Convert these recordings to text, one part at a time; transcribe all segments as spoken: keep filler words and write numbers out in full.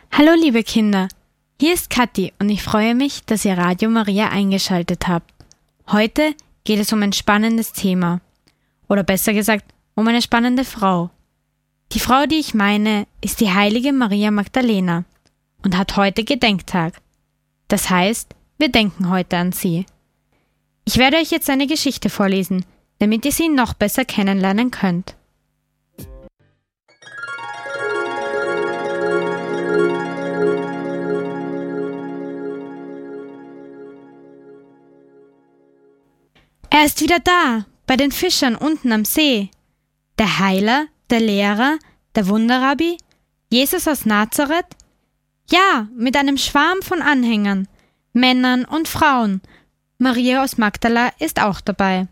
Hallo liebe Kinder, hier ist Kathi und ich freue mich, dass ihr Radio Maria eingeschaltet habt. Heute geht es um ein spannendes Thema. Oder besser gesagt, um eine spannende Frau. Die Frau, die ich meine, ist die heilige Maria Magdalena und hat heute Gedenktag. Das heißt, wir denken heute an sie. Ich werde euch jetzt eine Geschichte vorlesen, damit ihr sie noch besser kennenlernen könnt. Er ist wieder da, bei den Fischern unten am See. Der Heiler, der Lehrer, der Wunderrabbi, Jesus aus Nazareth? Ja, mit einem Schwarm von Anhängern, Männern und Frauen. Maria aus Magdala ist auch dabei.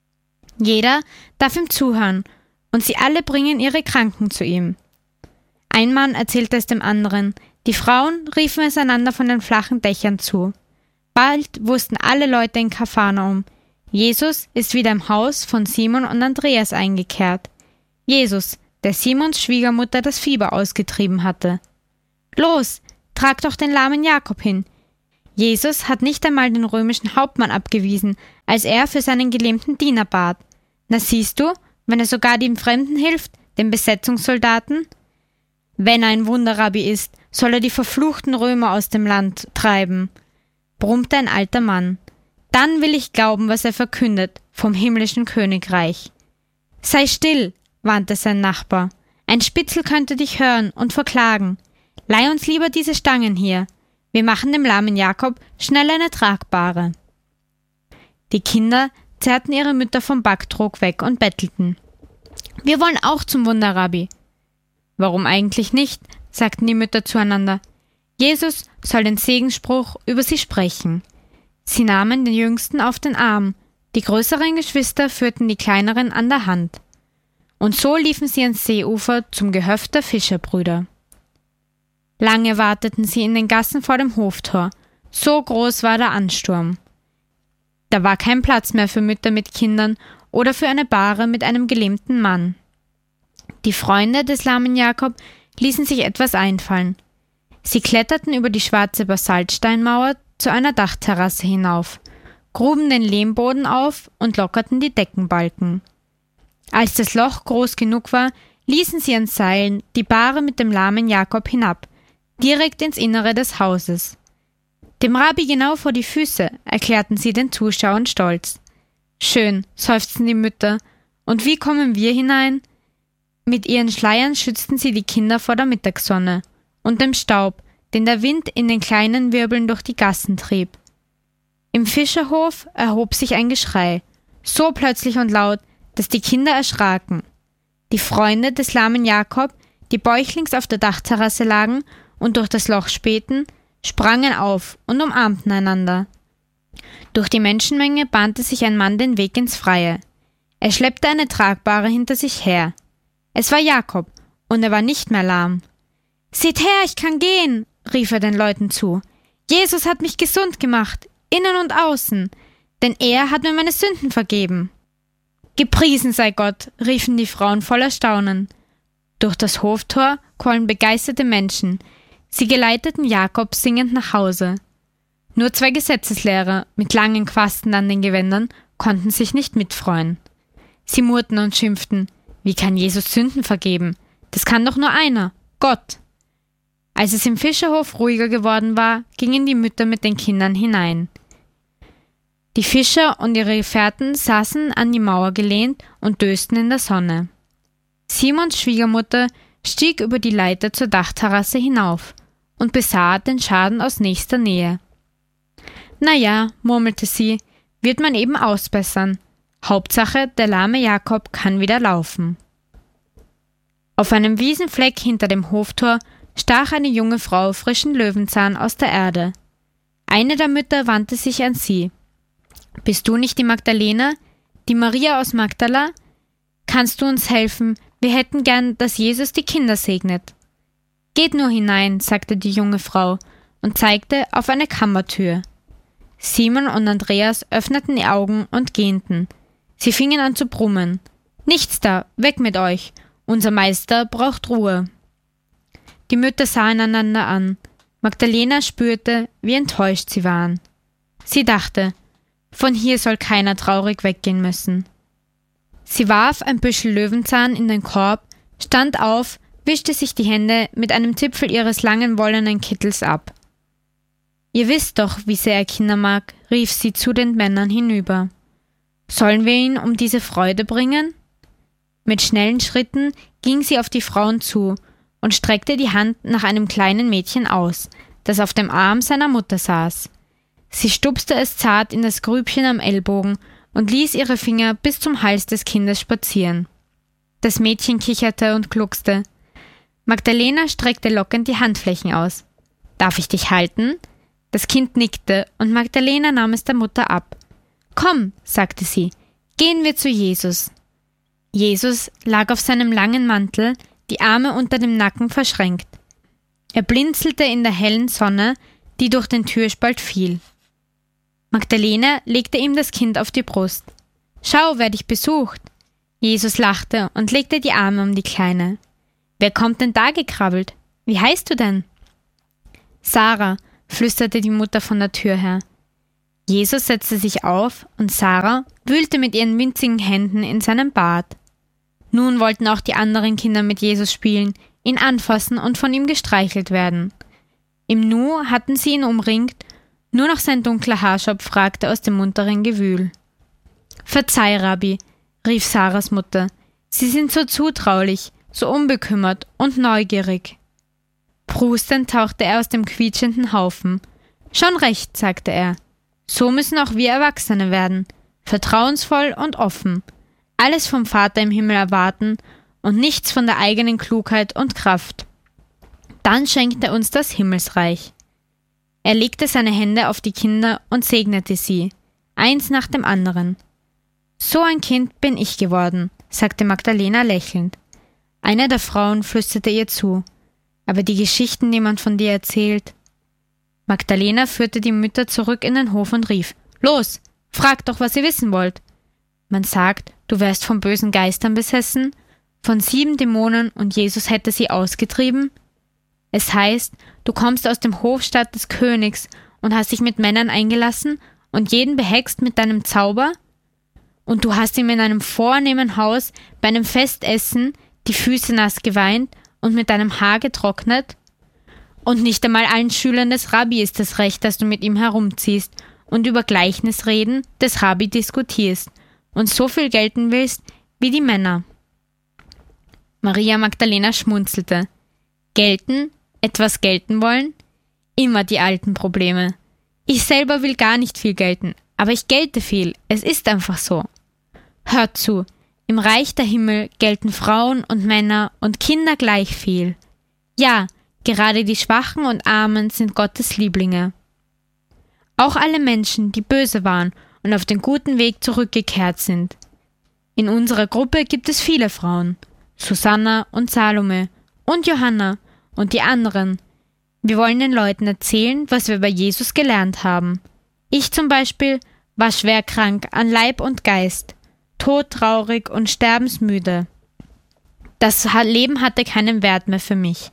Jeder darf ihm zuhören und sie alle bringen ihre Kranken zu ihm. Ein Mann erzählte es dem anderen, die Frauen riefen es einander von den flachen Dächern zu. Bald wussten alle Leute in Kapharnaum, Jesus ist wieder im Haus von Simon und Andreas eingekehrt. Jesus, der Simons Schwiegermutter das Fieber ausgetrieben hatte. Los, trag doch den lahmen Jakob hin. Jesus hat nicht einmal den römischen Hauptmann abgewiesen, als er für seinen gelähmten Diener bat. Na siehst du, wenn er sogar dem Fremden hilft, den Besetzungssoldaten? Wenn er ein Wunderrabbi ist, soll er die verfluchten Römer aus dem Land treiben, brummte ein alter Mann. Dann will ich glauben, was er verkündet, vom himmlischen Königreich. Sei still, warnte sein Nachbar. Ein Spitzel könnte dich hören und verklagen. Leih uns lieber diese Stangen hier. Wir machen dem lahmen Jakob schnell eine tragbare. Die Kinder zerrten ihre Mütter vom Backtrog weg und bettelten. Wir wollen auch zum Wunderrabbi. Warum eigentlich nicht, sagten die Mütter zueinander. Jesus soll den Segensspruch über sie sprechen. Sie nahmen den Jüngsten auf den Arm, die größeren Geschwister führten die kleineren an der Hand. Und so liefen sie ans Seeufer zum Gehöft der Fischerbrüder. Lange warteten sie in den Gassen vor dem Hoftor, so groß war der Ansturm. Da war kein Platz mehr für Mütter mit Kindern oder für eine Bahre mit einem gelähmten Mann. Die Freunde des lahmen Jakob ließen sich etwas einfallen. Sie kletterten über die schwarze Basaltsteinmauer zu einer Dachterrasse hinauf, gruben den Lehmboden auf und lockerten die Deckenbalken. Als das Loch groß genug war, ließen sie an Seilen die Bahre mit dem lahmen Jakob hinab, direkt ins Innere des Hauses. Dem Rabbi genau vor die Füße, erklärten sie den Zuschauern stolz. Schön, seufzten die Mütter. Und wie kommen wir hinein? Mit ihren Schleiern schützten sie die Kinder vor der Mittagssonne und dem Staub, den der Wind in den kleinen Wirbeln durch die Gassen trieb. Im Fischerhof erhob sich ein Geschrei, so plötzlich und laut, dass die Kinder erschraken. Die Freunde des lahmen Jakob, die bäuchlings auf der Dachterrasse lagen und durch das Loch spähten, sprangen auf und umarmten einander. Durch die Menschenmenge bahnte sich ein Mann den Weg ins Freie. Er schleppte eine Tragbare hinter sich her. Es war Jakob, und er war nicht mehr lahm. »Seht her, ich kann gehen«, rief er den Leuten zu. »Jesus hat mich gesund gemacht, innen und außen, denn er hat mir meine Sünden vergeben.« »Gepriesen sei Gott«, riefen die Frauen voller Staunen. Durch das Hoftor quollen begeisterte Menschen. Sie geleiteten Jakob singend nach Hause. Nur zwei Gesetzeslehrer mit langen Quasten an den Gewändern konnten sich nicht mitfreuen. Sie murrten und schimpften. Wie kann Jesus Sünden vergeben? Das kann doch nur einer, Gott. Als es im Fischerhof ruhiger geworden war, gingen die Mütter mit den Kindern hinein. Die Fischer und ihre Gefährten saßen an die Mauer gelehnt und dösten in der Sonne. Simons Schwiegermutter stieg über die Leiter zur Dachterrasse hinauf und besah den Schaden aus nächster Nähe. »Na ja«, murmelte sie, »wird man eben ausbessern. Hauptsache, der lahme Jakob kann wieder laufen.« Auf einem Wiesenfleck hinter dem Hoftor stach eine junge Frau frischen Löwenzahn aus der Erde. Eine der Mütter wandte sich an sie. »Bist du nicht die Magdalena, die Maria aus Magdala? Kannst du uns helfen? Wir hätten gern, dass Jesus die Kinder segnet.« »Geht nur hinein«, sagte die junge Frau und zeigte auf eine Kammertür. Simon und Andreas öffneten die Augen und gähnten. Sie fingen an zu brummen. »Nichts da, weg mit euch! Unser Meister braucht Ruhe.« Die Mütter sahen einander an. Magdalena spürte, wie enttäuscht sie waren. Sie dachte, von hier soll keiner traurig weggehen müssen. Sie warf ein Büschel Löwenzahn in den Korb, stand auf, wischte sich die Hände mit einem Zipfel ihres langen wollenen Kittels ab. »Ihr wisst doch, wie sehr er Kinder mag«, rief sie zu den Männern hinüber. »Sollen wir ihn um diese Freude bringen?« Mit schnellen Schritten ging sie auf die Frauen zu und streckte die Hand nach einem kleinen Mädchen aus, das auf dem Arm seiner Mutter saß. Sie stupste es zart in das Grübchen am Ellbogen und ließ ihre Finger bis zum Hals des Kindes spazieren. Das Mädchen kicherte und gluckste. Magdalena streckte lockend die Handflächen aus. »Darf ich dich halten?« Das Kind nickte und Magdalena nahm es der Mutter ab. »Komm«, sagte sie, »gehen wir zu Jesus.« Jesus lag auf seinem langen Mantel, die Arme unter dem Nacken verschränkt. Er blinzelte in der hellen Sonne, die durch den Türspalt fiel. Magdalena legte ihm das Kind auf die Brust. »Schau, wer dich besucht!« Jesus lachte und legte die Arme um die Kleine. »Wer kommt denn da gekrabbelt? Wie heißt du denn?« »Sarah«, flüsterte die Mutter von der Tür her. Jesus setzte sich auf und Sarah wühlte mit ihren winzigen Händen in seinem Bart. Nun wollten auch die anderen Kinder mit Jesus spielen, ihn anfassen und von ihm gestreichelt werden. Im Nu hatten sie ihn umringt, nur noch sein dunkler Haarschopf ragte aus dem munteren Gewühl. »Verzeih, Rabbi«, rief Sarahs Mutter, »Sie sind so zutraulich, so unbekümmert und neugierig.« Prustend tauchte er aus dem quietschenden Haufen. »Schon recht«, sagte er, »so müssen auch wir Erwachsene werden, vertrauensvoll und offen, alles vom Vater im Himmel erwarten und nichts von der eigenen Klugheit und Kraft. Dann schenkt er uns das Himmelsreich.« Er legte seine Hände auf die Kinder und segnete sie, eins nach dem anderen. »So ein Kind bin ich geworden«, sagte Magdalena lächelnd. Eine der Frauen flüsterte ihr zu. »Aber die Geschichten, die man von dir erzählt.« Magdalena führte die Mütter zurück in den Hof und rief, »Los, fragt doch, was ihr wissen wollt. Man sagt, du wärst von bösen Geistern besessen, von sieben Dämonen und Jesus hätte sie ausgetrieben. Es heißt, du kommst aus dem Hofstaat des Königs und hast dich mit Männern eingelassen und jeden behext mit deinem Zauber? Und du hast ihm in einem vornehmen Haus bei einem Festessen die Füße nass geweint und mit deinem Haar getrocknet? Und nicht einmal allen Schülern des Rabbi ist es recht, dass du mit ihm herumziehst und über Gleichnisreden des Rabbi diskutierst und so viel gelten willst wie die Männer.« Maria Magdalena schmunzelte. »Gelten? Etwas gelten wollen? Immer die alten Probleme. Ich selber will gar nicht viel gelten, aber ich gelte viel, es ist einfach so. Hört zu, im Reich der Himmel gelten Frauen und Männer und Kinder gleich viel. Ja, gerade die Schwachen und Armen sind Gottes Lieblinge. Auch alle Menschen, die böse waren und auf den guten Weg zurückgekehrt sind. In unserer Gruppe gibt es viele Frauen, Susanna und Salome und Johanna und die anderen. Wir wollen den Leuten erzählen, was wir bei Jesus gelernt haben. Ich zum Beispiel war schwer krank an Leib und Geist, todtraurig und sterbensmüde. Das Leben hatte keinen Wert mehr für mich.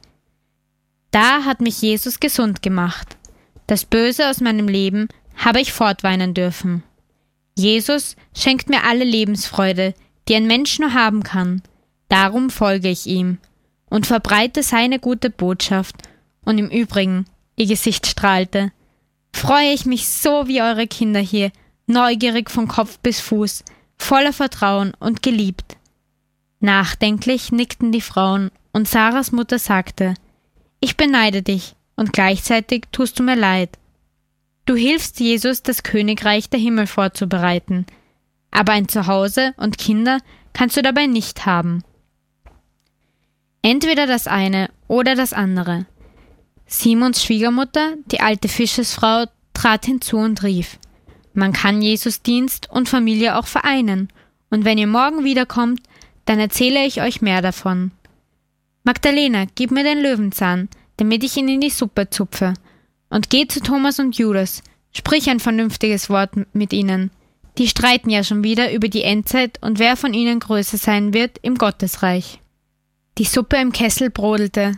Da hat mich Jesus gesund gemacht. Das Böse aus meinem Leben habe ich fortweinen dürfen. Jesus schenkt mir alle Lebensfreude, die ein Mensch nur haben kann. Darum folge ich ihm und verbreite seine gute Botschaft. Und im Übrigen, ihr Gesicht strahlte, freue ich mich so wie eure Kinder hier, neugierig von Kopf bis Fuß, voller Vertrauen und geliebt. Nachdenklich nickten die Frauen und Sarahs Mutter sagte, ich beneide dich und gleichzeitig tust du mir leid. Du hilfst Jesus, das Königreich der Himmel vorzubereiten, aber ein Zuhause und Kinder kannst du dabei nicht haben. Entweder das eine oder das andere. Simons Schwiegermutter, die alte Fischersfrau, trat hinzu und rief, man kann Jesus Dienst und Familie auch vereinen, und wenn ihr morgen wiederkommt, dann erzähle ich euch mehr davon. Magdalena, gib mir den Löwenzahn, damit ich ihn in die Suppe zupfe, und geh zu Thomas und Judas, sprich ein vernünftiges Wort mit ihnen. Die streiten ja schon wieder über die Endzeit und wer von ihnen größer sein wird im Gottesreich. Die Suppe im Kessel brodelte.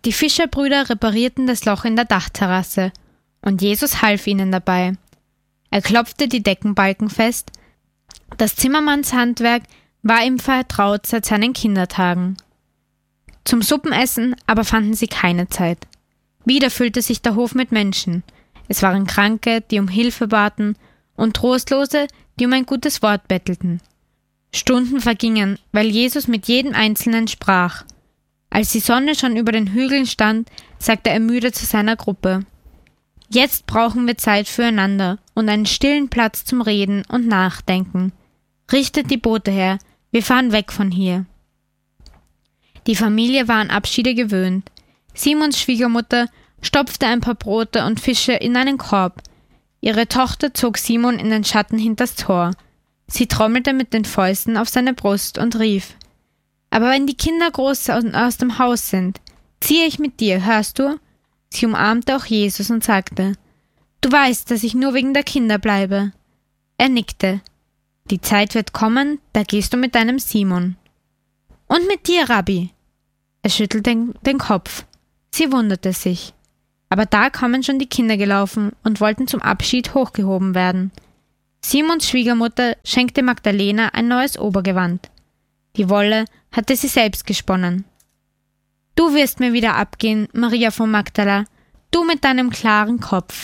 Die Fischerbrüder reparierten das Loch in der Dachterrasse, und Jesus half ihnen dabei. Er klopfte die Deckenbalken fest. Das Zimmermannshandwerk war ihm vertraut seit seinen Kindertagen. Zum Suppenessen aber fanden sie keine Zeit. Wieder füllte sich der Hof mit Menschen. Es waren Kranke, die um Hilfe baten, und Trostlose, die um ein gutes Wort bettelten. Stunden vergingen, weil Jesus mit jedem Einzelnen sprach. Als die Sonne schon über den Hügeln stand, sagte er müde zu seiner Gruppe: Jetzt brauchen wir Zeit füreinander und einen stillen Platz zum Reden und Nachdenken. Richtet die Boote her, wir fahren weg von hier. Die Familie war an Abschiede gewöhnt. Simons Schwiegermutter stopfte ein paar Brote und Fische in einen Korb. Ihre Tochter zog Simon in den Schatten hinters Tor. Sie trommelte mit den Fäusten auf seine Brust und rief: Aber wenn die Kinder groß und aus dem Haus sind, ziehe ich mit dir, hörst du? Sie umarmte auch Jesus und sagte: Du weißt, dass ich nur wegen der Kinder bleibe. Er nickte. Die Zeit wird kommen, da gehst du mit deinem Simon. Und mit dir, Rabbi? Er schüttelte den, den Kopf. Sie wunderte sich. Aber da kamen schon die Kinder gelaufen und wollten zum Abschied hochgehoben werden. Simons Schwiegermutter schenkte Magdalena ein neues Obergewand. Die Wolle hatte sie selbst gesponnen. Du wirst mir wieder abgehen, Maria von Magdala, du mit deinem klaren Kopf.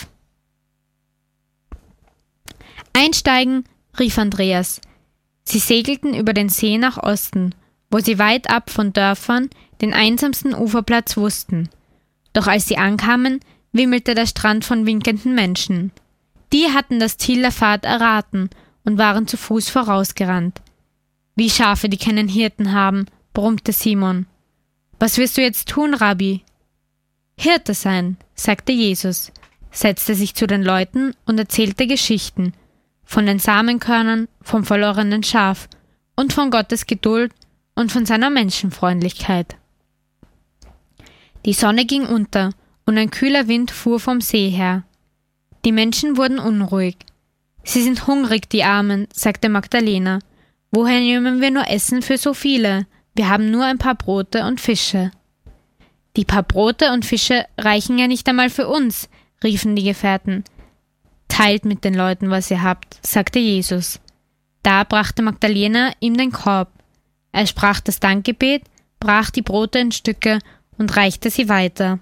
Einsteigen, rief Andreas. Sie segelten über den See nach Osten, wo sie weit ab von Dörfern den einsamsten Uferplatz wussten. Doch als sie ankamen, wimmelte der Strand von winkenden Menschen. Die hatten das Ziel der Fahrt erraten und waren zu Fuß vorausgerannt. Wie Schafe, die keinen Hirten haben, brummte Simon. Was wirst du jetzt tun, Rabbi? Hirte sein, sagte Jesus, setzte sich zu den Leuten und erzählte Geschichten von den Samenkörnern, vom verlorenen Schaf und von Gottes Geduld und von seiner Menschenfreundlichkeit. Die Sonne ging unter und ein kühler Wind fuhr vom See her. Die Menschen wurden unruhig. Sie sind hungrig, die Armen, sagte Magdalena. Woher nehmen wir nur Essen für so viele? Wir haben nur ein paar Brote und Fische. Die paar Brote und Fische reichen ja nicht einmal für uns, riefen die Gefährten. Teilt mit den Leuten, was ihr habt, sagte Jesus. Da brachte Magdalena ihm den Korb. Er sprach das Dankgebet, brach die Brote in Stücke und reichte sie weiter.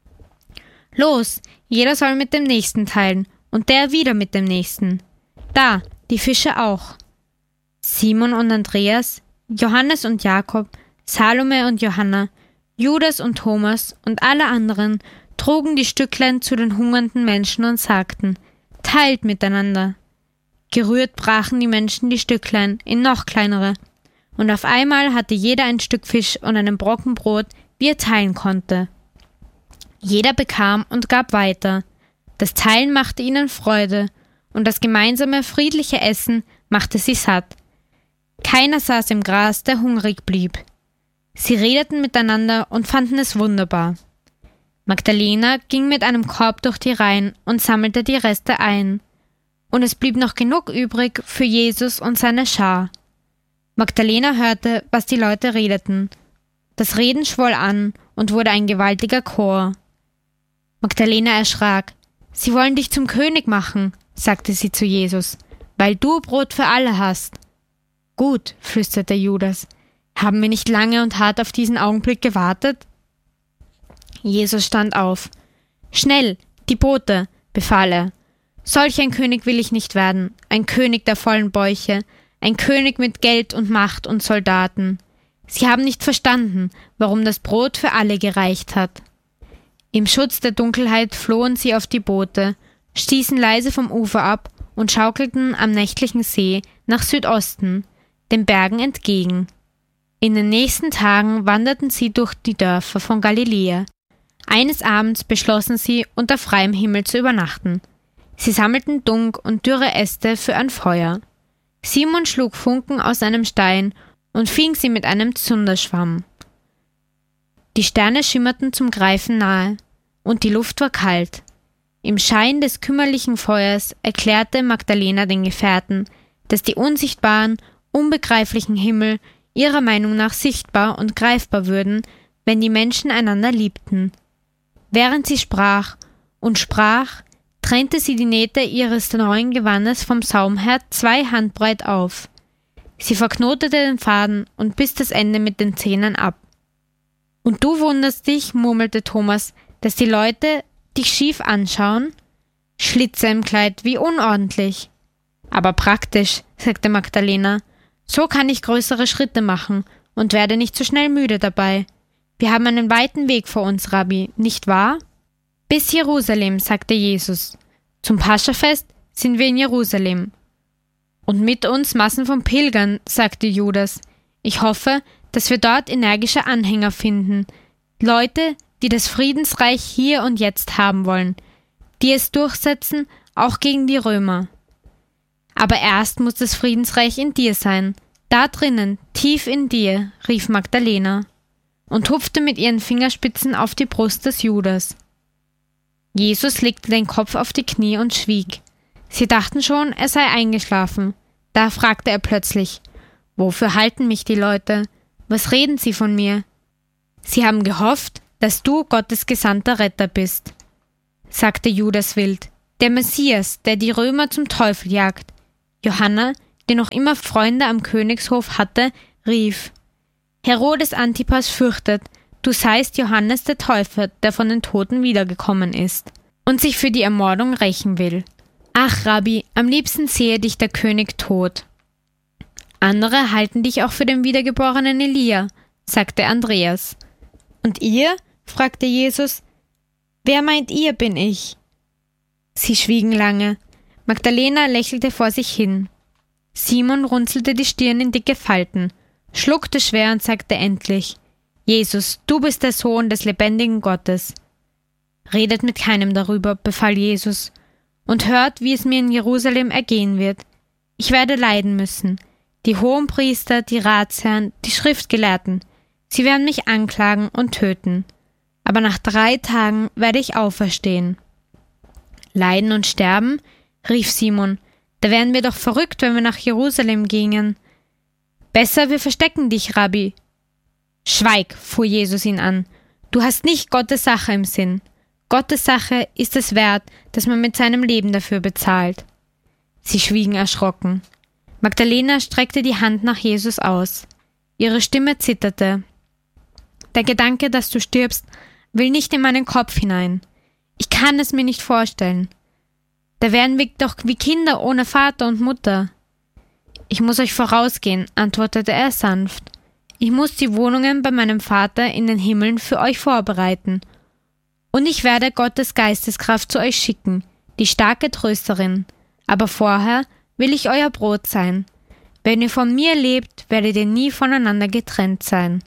Los, jeder soll mit dem Nächsten teilen und der wieder mit dem Nächsten. Da, die Fische auch. Simon und Andreas, Johannes und Jakob, Salome und Johanna, Judas und Thomas und alle anderen trugen die Stücklein zu den hungernden Menschen und sagten: Teilt miteinander. Gerührt brachen die Menschen die Stücklein in noch kleinere, und auf einmal hatte jeder ein Stück Fisch und einen Brocken Brot, wie er teilen konnte. Jeder bekam und gab weiter. Das Teilen machte ihnen Freude, und das gemeinsame friedliche Essen machte sie satt. Keiner saß im Gras, der hungrig blieb. Sie redeten miteinander und fanden es wunderbar. Magdalena ging mit einem Korb durch die Reihen und sammelte die Reste ein. Und es blieb noch genug übrig für Jesus und seine Schar. Magdalena hörte, was die Leute redeten. Das Reden schwoll an und wurde ein gewaltiger Chor. Magdalena erschrak. Sie wollen dich zum König machen, sagte sie zu Jesus, weil du Brot für alle hast. Gut, flüsterte Judas. Haben wir nicht lange und hart auf diesen Augenblick gewartet? Jesus stand auf. Schnell, die Boote, befahl er. Solch ein König will ich nicht werden, ein König der vollen Bäuche, ein König mit Geld und Macht und Soldaten. Sie haben nicht verstanden, warum das Brot für alle gereicht hat. Im Schutz der Dunkelheit flohen sie auf die Boote, stießen leise vom Ufer ab und schaukelten am nächtlichen See nach Südosten, den Bergen entgegen. In den nächsten Tagen wanderten sie durch die Dörfer von Galiläa. Eines Abends beschlossen sie, unter freiem Himmel zu übernachten. Sie sammelten Dung und dürre Äste für ein Feuer. Simon schlug Funken aus einem Stein und fing sie mit einem Zunderschwamm. Die Sterne schimmerten zum Greifen nahe, und die Luft war kalt. Im Schein des kümmerlichen Feuers erklärte Magdalena den Gefährten, dass die unsichtbaren, unbegreiflichen Himmel ihrer Meinung nach sichtbar und greifbar würden, wenn die Menschen einander liebten. Während sie sprach und sprach, trennte sie die Nähte ihres neuen Gewandes vom Saumherd zwei Handbreit auf. Sie verknotete den Faden und biss das Ende mit den Zähnen ab. »Und du wunderst dich«, murmelte Thomas, »dass die Leute dich schief anschauen? Schlitze im Kleid, wie unordentlich!« »Aber praktisch«, sagte Magdalena. »So kann ich größere Schritte machen und werde nicht so schnell müde dabei. Wir haben einen weiten Weg vor uns, Rabbi, nicht wahr?« »Bis Jerusalem«, sagte Jesus. »Zum Paschafest sind wir in Jerusalem.« »Und mit uns Massen von Pilgern«, sagte Judas. »Ich hoffe, dass wir dort energische Anhänger finden. Leute, die das Friedensreich hier und jetzt haben wollen, die es durchsetzen, auch gegen die Römer. Aber erst muss das Friedensreich in dir sein. Da drinnen, tief in dir«, rief Magdalena und hupfte mit ihren Fingerspitzen auf die Brust des Judas. Jesus legte den Kopf auf die Knie und schwieg. Sie dachten schon, er sei eingeschlafen. Da fragte er plötzlich: »Wofür halten mich die Leute? Was reden sie von mir?« »Sie haben gehofft, dass du Gottes gesandter Retter bist«, sagte Judas wild. »Der Messias, der die Römer zum Teufel jagt.« Johanna, die noch immer Freunde am Königshof hatte, rief: »Herodes Antipas fürchtet, du seist Johannes der Täufer, der von den Toten wiedergekommen ist und sich für die Ermordung rächen will. Ach, Rabbi, am liebsten sehe dich der König tot.« »Andere halten dich auch für den wiedergeborenen Elia«, sagte Andreas. »Und ihr?«, fragte Jesus. »Wer meint ihr, bin ich?« Sie schwiegen lange. Magdalena lächelte vor sich hin. Simon runzelte die Stirn in dicke Falten, schluckte schwer und sagte endlich: »Jesus, du bist der Sohn des lebendigen Gottes.« »Redet mit keinem darüber«, befahl Jesus, »und hört, wie es mir in Jerusalem ergehen wird. Ich werde leiden müssen. Die Hohenpriester, die Ratsherren, die Schriftgelehrten, sie werden mich anklagen und töten. Aber nach drei Tagen werde ich auferstehen.« »Leiden und sterben?«, rief Simon. »Da wären wir doch verrückt, wenn wir nach Jerusalem gingen.« »Besser, wir verstecken dich, Rabbi.« »Schweig«, fuhr Jesus ihn an. »Du hast nicht Gottes Sache im Sinn. Gottes Sache ist es wert, dass man mit seinem Leben dafür bezahlt.« Sie schwiegen erschrocken. Magdalena streckte die Hand nach Jesus aus. Ihre Stimme zitterte. »Der Gedanke, dass du stirbst, will nicht in meinen Kopf hinein. Ich kann es mir nicht vorstellen. Da wären wir doch wie Kinder ohne Vater und Mutter.« »Ich muss euch vorausgehen«, antwortete er sanft. »Ich muss die Wohnungen bei meinem Vater in den Himmeln für euch vorbereiten. Und ich werde Gottes Geisteskraft zu euch schicken, die starke Trösterin. Aber vorher will ich euer Brot sein. Wenn ihr von mir lebt, werdet ihr nie voneinander getrennt sein.«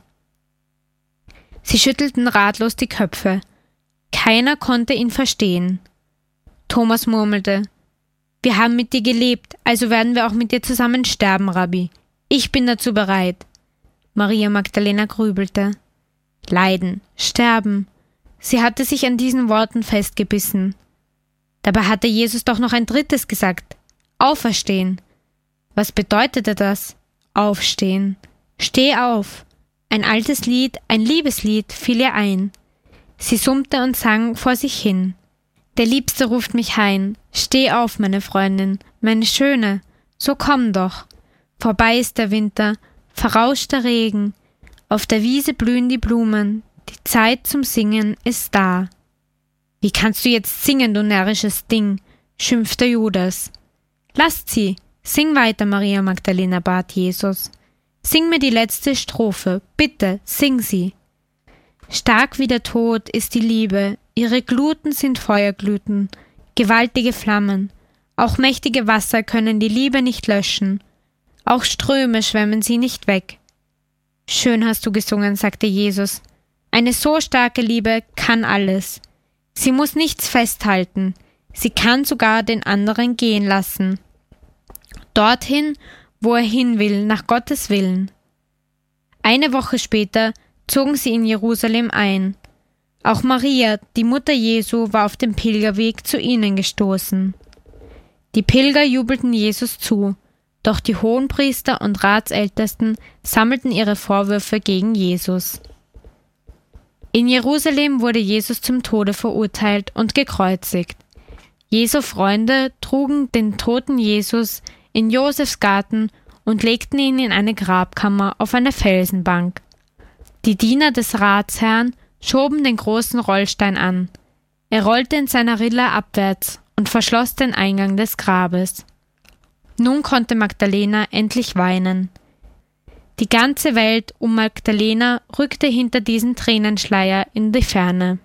Sie schüttelten ratlos die Köpfe. Keiner konnte ihn verstehen. Thomas murmelte: »Wir haben mit dir gelebt, also werden wir auch mit dir zusammen sterben, Rabbi. Ich bin dazu bereit.« Maria Magdalena grübelte. Leiden, sterben. Sie hatte sich an diesen Worten festgebissen. Dabei hatte Jesus doch noch ein drittes gesagt: Auferstehen. Was bedeutete das? Aufstehen. Steh auf. Ein altes Lied, ein Liebeslied fiel ihr ein. Sie summte und sang vor sich hin. Der Liebste ruft mich heim. Steh auf, meine Freundin, meine Schöne, so komm doch. Vorbei ist der Winter, verrauscht der Regen. Auf der Wiese blühen die Blumen. Die Zeit zum Singen ist da. Wie kannst du jetzt singen, du närrisches Ding? Schimpfte Judas. Lasst sie, sing weiter, Maria Magdalena, bat Jesus. Sing mir die letzte Strophe, bitte, sing sie. Stark wie der Tod ist die Liebe, ihre Gluten sind Feuergluten, gewaltige Flammen. Auch mächtige Wasser können die Liebe nicht löschen. Auch Ströme schwemmen sie nicht weg. Schön hast du gesungen, sagte Jesus. Eine so starke Liebe kann alles. Sie muss nichts festhalten. Sie kann sogar den anderen gehen lassen. Dorthin, wo er hin will, nach Gottes Willen. Eine Woche später zogen sie in Jerusalem ein. Auch Maria, die Mutter Jesu, war auf dem Pilgerweg zu ihnen gestoßen. Die Pilger jubelten Jesus zu, doch die Hohenpriester und Ratsältesten sammelten ihre Vorwürfe gegen Jesus. In Jerusalem wurde Jesus zum Tode verurteilt und gekreuzigt. Jesu Freunde trugen den toten Jesus in Josefs Garten und legten ihn in eine Grabkammer auf eine Felsenbank. Die Diener des Ratsherrn schoben den großen Rollstein an. Er rollte in seiner Rille abwärts und verschloss den Eingang des Grabes. Nun konnte Magdalena endlich weinen. Die ganze Welt um Magdalena rückte hinter diesen Tränenschleier in die Ferne.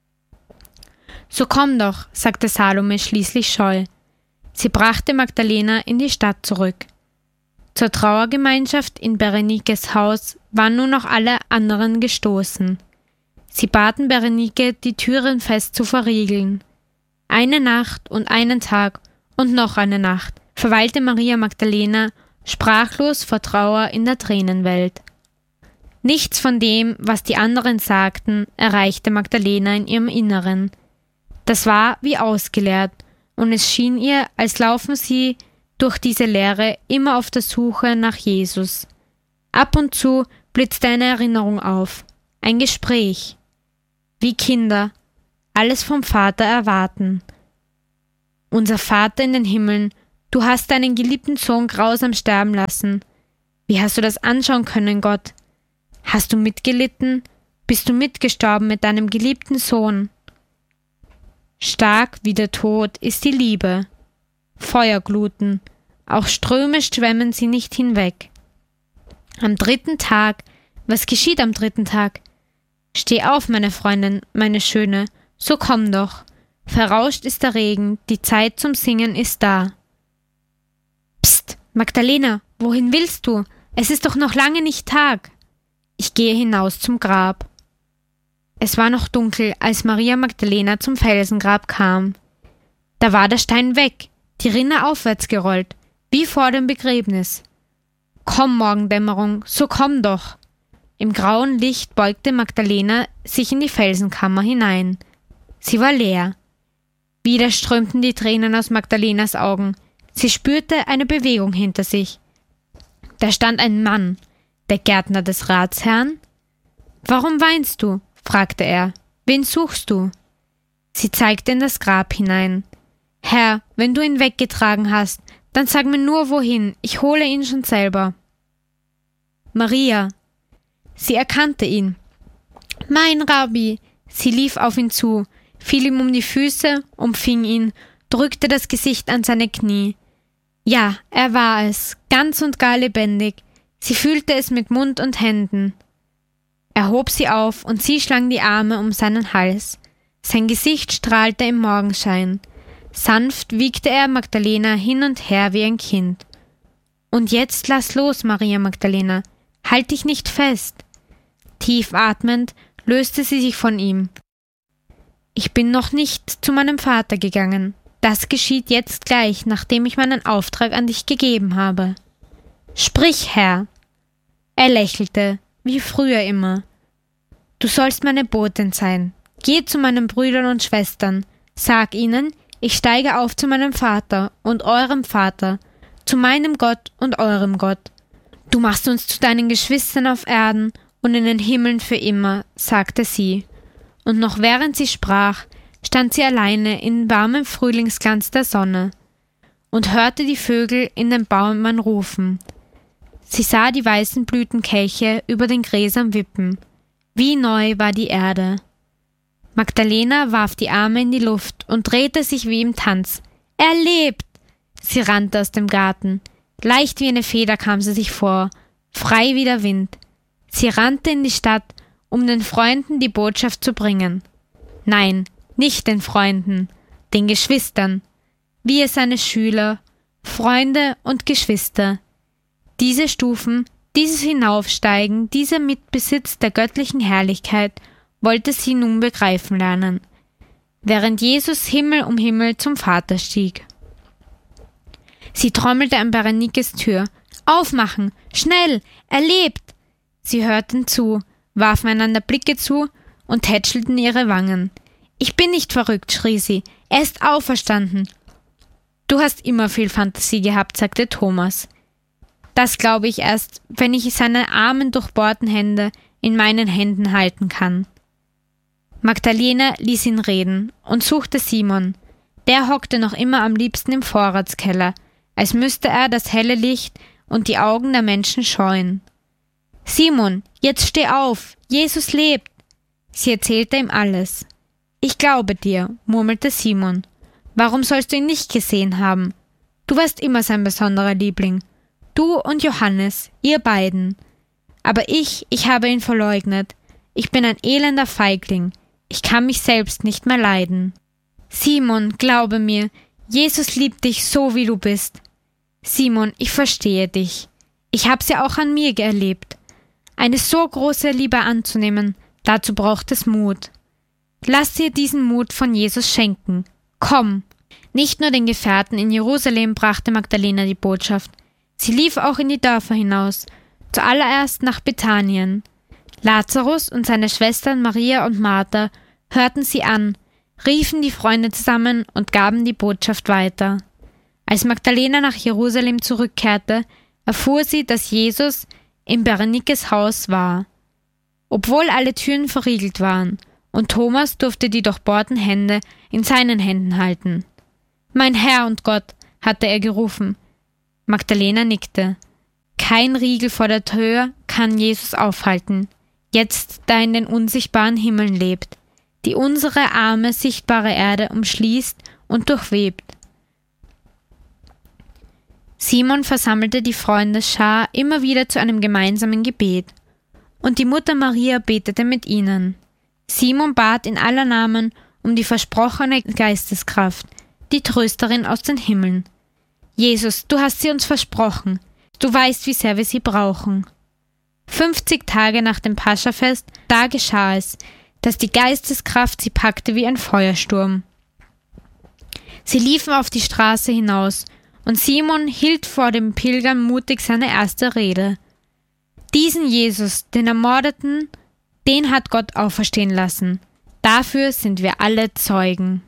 »So komm doch«, sagte Salome schließlich scheu. Sie brachte Magdalena in die Stadt zurück. Zur Trauergemeinschaft in Berenikes Haus waren nun auch alle anderen gestoßen. Sie baten Berenike, die Türen fest zu verriegeln. Eine Nacht und einen Tag und noch eine Nacht verweilte Maria Magdalena sprachlos vor Trauer in der Tränenwelt. Nichts von dem, was die anderen sagten, erreichte Magdalena in ihrem Inneren. Das war wie ausgeleert, und es schien ihr, als laufen sie durch diese Leere immer auf der Suche nach Jesus. Ab und zu blitzte eine Erinnerung auf, ein Gespräch. Wie Kinder, alles vom Vater erwarten. Unser Vater in den Himmeln, du hast deinen geliebten Sohn grausam sterben lassen. Wie hast du das anschauen können, Gott? Hast du mitgelitten? Bist du mitgestorben mit deinem geliebten Sohn? Stark wie der Tod ist die Liebe. Feuergluten, auch Ströme schwemmen sie nicht hinweg. Am dritten Tag, was geschieht am dritten Tag? Steh auf, meine Freundin, meine Schöne, so komm doch. Verrauscht ist der Regen, die Zeit zum Singen ist da. Psst, Magdalena, wohin willst du? Es ist doch noch lange nicht Tag. Ich gehe hinaus zum Grab. Es war noch dunkel, als Maria Magdalena zum Felsengrab kam. Da war der Stein weg, die Rinne aufwärts gerollt, wie vor dem Begräbnis. Komm, Morgendämmerung, so komm doch. Im grauen Licht beugte Magdalena sich in die Felsenkammer hinein. Sie war leer. Wieder strömten die Tränen aus Magdalenas Augen. Sie spürte eine Bewegung hinter sich. Da stand ein Mann, der Gärtner des Ratsherrn. »Warum weinst du?« fragte er. »Wen suchst du?« Sie zeigte in das Grab hinein. »Herr, wenn du ihn weggetragen hast, dann sag mir nur wohin, ich hole ihn schon selber.« »Maria!« Sie erkannte ihn. »Mein Rabbi!« Sie lief auf ihn zu, fiel ihm um die Füße, umfing ihn, drückte das Gesicht an seine Knie. Ja, er war es, ganz und gar lebendig. Sie fühlte es mit Mund und Händen. Er hob sie auf und sie schlang die Arme um seinen Hals. Sein Gesicht strahlte im Morgenschein. Sanft wiegte er Magdalena hin und her wie ein Kind. »Und jetzt lass los, Maria Magdalena. Halt dich nicht fest.« Tief atmend löste sie sich von ihm. »Ich bin noch nicht zu meinem Vater gegangen. Das geschieht jetzt gleich, nachdem ich meinen Auftrag an dich gegeben habe.« »Sprich, Herr!« Er lächelte, wie früher immer. »Du sollst meine Botin sein. Geh zu meinen Brüdern und Schwestern. Sag ihnen, ich steige auf zu meinem Vater und eurem Vater, zu meinem Gott und eurem Gott. Du machst uns zu deinen Geschwistern auf Erden und in den Himmeln für immer«, sagte sie. Und noch während sie sprach, stand sie alleine in warmem Frühlingsglanz der Sonne und hörte die Vögel in den Bäumen rufen. Sie sah die weißen Blütenkelche über den Gräsern wippen. Wie neu war die Erde. Magdalena warf die Arme in die Luft und drehte sich wie im Tanz. »Er lebt!« Sie rannte aus dem Garten. Leicht wie eine Feder kam sie sich vor, frei wie der Wind. Sie rannte in die Stadt, um den Freunden die Botschaft zu bringen. Nein, nicht den Freunden, den Geschwistern. Wir seine Schüler, Freunde und Geschwister. Diese Stufen, dieses Hinaufsteigen, dieser Mitbesitz der göttlichen Herrlichkeit wollte sie nun begreifen lernen, während Jesus Himmel um Himmel zum Vater stieg. Sie trommelte an Berenikes Tür. »Aufmachen! Schnell! Er lebt!« Sie hörten zu, warfen einander Blicke zu und tätschelten ihre Wangen. »Ich bin nicht verrückt«, schrie sie. »Er ist auferstanden.« »Du hast immer viel Fantasie gehabt«, sagte Thomas. »Das glaube ich erst, wenn ich seine armen, durchbohrten Hände in meinen Händen halten kann.« Magdalena ließ ihn reden und suchte Simon. Der hockte noch immer am liebsten im Vorratskeller, als müsste er das helle Licht und die Augen der Menschen scheuen. »Simon, jetzt steh auf! Jesus lebt!« Sie erzählte ihm alles. »Ich glaube dir«, murmelte Simon. »Warum sollst du ihn nicht gesehen haben? Du warst immer sein besonderer Liebling. Du und Johannes, ihr beiden. Aber ich, ich habe ihn verleugnet. Ich bin ein elender Feigling. Ich kann mich selbst nicht mehr leiden. Simon, glaube mir, Jesus liebt dich so, wie du bist. Simon, ich verstehe dich. Ich hab's ja auch an mir erlebt. Eine so große Liebe anzunehmen, dazu braucht es Mut. Lass dir diesen Mut von Jesus schenken. Komm!« Nicht nur den Gefährten in Jerusalem brachte Magdalena die Botschaft. Sie lief auch in die Dörfer hinaus, zuallererst nach Bethanien. Lazarus und seine Schwestern Maria und Martha hörten sie an, riefen die Freunde zusammen und gaben die Botschaft weiter. Als Magdalena nach Jerusalem zurückkehrte, erfuhr sie, dass Jesus in Berenikes Haus war. Obwohl alle Türen verriegelt waren, und Thomas durfte die durchbohrten Hände in seinen Händen halten. »Mein Herr und Gott«, hatte er gerufen. Magdalena nickte. Kein Riegel vor der Tür kann Jesus aufhalten, jetzt da er in den unsichtbaren Himmeln lebt, die unsere arme, sichtbare Erde umschließt und durchwebt. Simon versammelte die Freundesschar immer wieder zu einem gemeinsamen Gebet, und die Mutter Maria betete mit ihnen. Simon bat in aller Namen um die versprochene Geisteskraft, die Trösterin aus den Himmeln. Jesus, du hast sie uns versprochen. Du weißt, wie sehr wir sie brauchen. Fünfzig Tage nach dem Paschafest, da geschah es, dass die Geisteskraft sie packte wie ein Feuersturm. Sie liefen auf die Straße hinaus, und Simon hielt vor dem Pilgern mutig seine erste Rede. Diesen Jesus, den Ermordeten, den hat Gott auferstehen lassen. Dafür sind wir alle Zeugen.